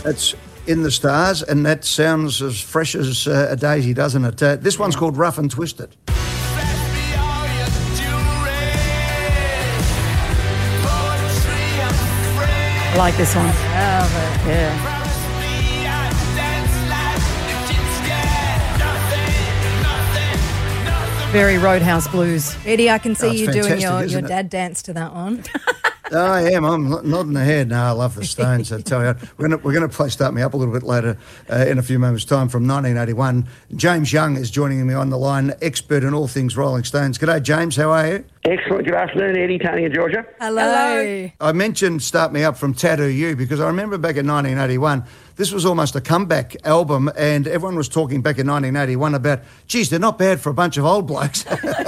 That's In the Stars, and that sounds as fresh as a daisy, doesn't it? This one's called Rough and Twisted. I like this one. Yeah. Very Roadhouse Blues. Eddie, I can see you doing your it? dad dance to that one. I am. I'm nodding the head. No, I love the Stones. I tell you, we're going to play Start Me Up a little bit later in a few moments' time from 1981. James Young is joining me on the line, expert in all things Rolling Stones. G'day, James. How are you? Excellent. Good afternoon, Eddie, Tony and Georgia. Hello. I mentioned Start Me Up from Tattoo You because I remember back in 1981, this was almost a comeback album, and everyone was talking back in 1981 about, geez, they're not bad for a bunch of old blokes.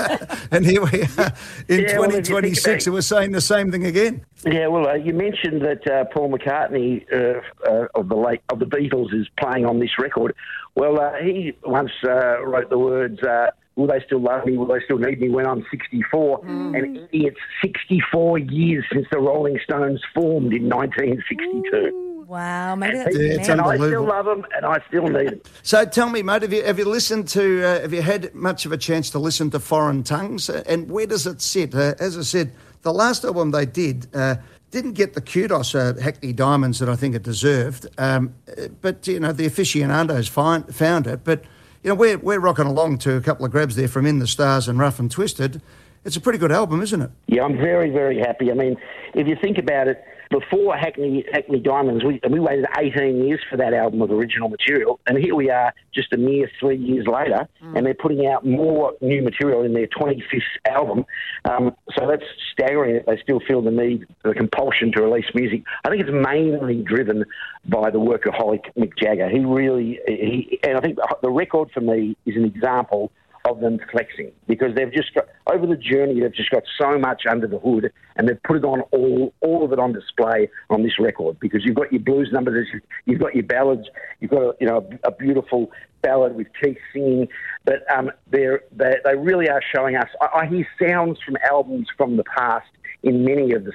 And here we are in 2026, and we're saying the same thing again. Yeah, well, you mentioned that Paul McCartney of the Beatles is playing on this record. Well, he once wrote the words, will they still love me? Will they still need me when I'm 64? And it's 64 years since the Rolling Stones formed in 1962. Wow, maybe that's it's And I unbelievable. still love them, and I still need them. So tell me, mate, have you listened to? Have you had much of a chance to listen to Foreign Tongues? And where does it sit? As I said, the last album they did didn't get the kudos Hackney Diamonds that I think it deserved. But you know, the aficionados found it. But you know, we're rocking along to a couple of grabs there from In the Stars and Rough and Twisted. It's a pretty good album, isn't it? Yeah, I'm very, very happy. I mean, if you think about it, before Hackney Diamonds, we waited 18 years for that album of original material, and here we are just a mere 3 years later, and they're putting out more new material in their 25th album. So that's staggering that they still feel the need, the compulsion to release music. I think it's mainly driven by the workaholic Mick Jagger. And I think the record for me is an example of them flexing, because they've just got, over the journey, they've just got so much under the hood, and they've put it on all of it on display on this record, because you've got your blues numbers, you've got your ballads, you've got a beautiful ballad with Keith singing, but they really are showing us. I hear sounds from albums from the past in many of the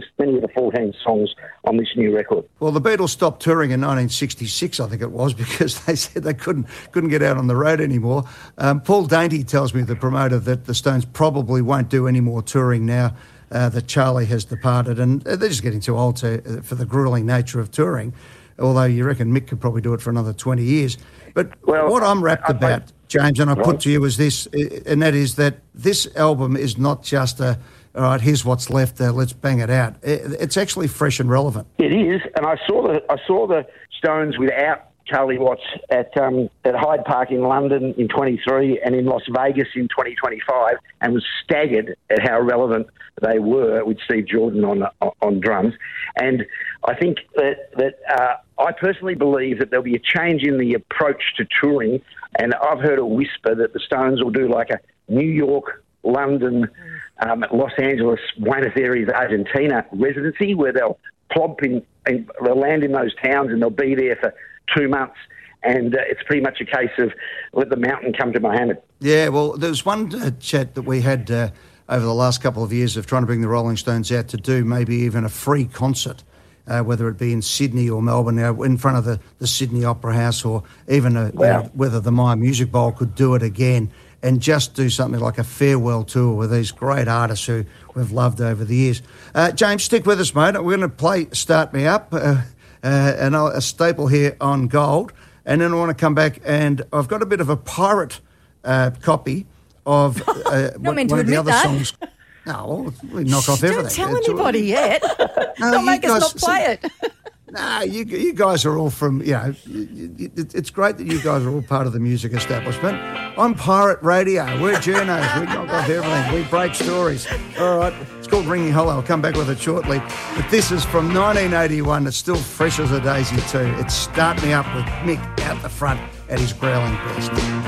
14 songs on this new record. Well, the Beatles stopped touring in 1966, I think it was, because they said they couldn't get out on the road anymore. Paul Dainty tells me, the promoter, that the Stones probably won't do any more touring now that Charlie has departed, and they're just getting too old for the gruelling nature of touring, although you reckon Mick could probably do it for another 20 years. But what I'm rapt about, James, and I put to you is this, and that is that this album is not just all right, here's what's left, let's bang it out. It's actually fresh and relevant. It is, and I saw the Stones without Charlie Watts at Hyde Park in London in 23 and in Las Vegas in 2025, and was staggered at how relevant they were with Steve Jordan on drums. And I think that I personally believe that there'll be a change in the approach to touring, and I've heard a whisper that the Stones will do like a New York, London, Los Angeles, Buenos Aires, Argentina residency, where they'll plop in and they'll land in those towns and they'll be there for 2 months. And it's pretty much a case of let the mountain come to Mohammed. Yeah, well, there's one chat that we had over the last couple of years of trying to bring the Rolling Stones out to do maybe even a free concert, whether it be in Sydney or Melbourne, in front of the Sydney Opera House, or even whether the Myer Music Bowl could do it again, and just do something like a farewell tour with these great artists who we've loved over the years. James, stick with us, mate. We're going to play Start Me Up, and a staple here on Gold, and then I want to come back, and I've got a bit of a pirate copy of one of the other songs. No, we knock off everything. Don't tell anybody yet. Don't make us not play it. No, you guys are all from, it's great that you guys are all part of the music establishment. I'm Pirate Radio. We're journos. We knock off everything. We break stories. All right. It's called Ringing Hollow. I'll come back with it shortly. But this is from 1981. It's still fresh as a daisy too. It's Start Me Up with Mick out the front at his growling best.